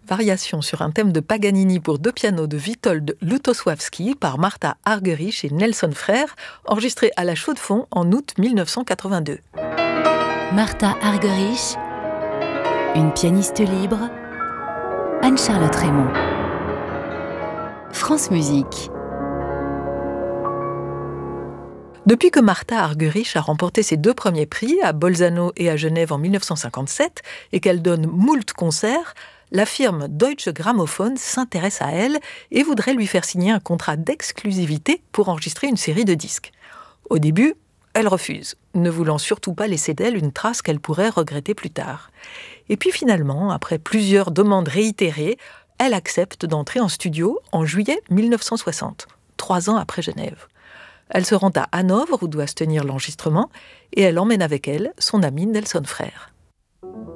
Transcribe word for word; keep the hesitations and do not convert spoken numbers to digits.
Variation sur un thème de Paganini pour deux pianos de Witold Lutosławski par Martha Argerich et Nelson Frère, enregistré à la Chaux-de-Fonds en août mille neuf cent quatre-vingt-deux. Martha Argerich, une pianiste libre, Anne-Charlotte Raymond. France Musique. Depuis que Martha Argerich a remporté ses deux premiers prix à Bolzano et à Genève en mille neuf cent cinquante-sept et qu'elle donne moult concerts, la firme Deutsche Grammophon s'intéresse à elle et voudrait lui faire signer un contrat d'exclusivité pour enregistrer une série de disques. Au début, elle refuse, ne voulant surtout pas laisser d'elle une trace qu'elle pourrait regretter plus tard. Et puis finalement, après plusieurs demandes réitérées, elle accepte d'entrer en studio en juillet mille neuf cent soixante, trois ans après Genève. Elle se rend à Hanovre où doit se tenir l'enregistrement et elle emmène avec elle son ami Nelson Frère.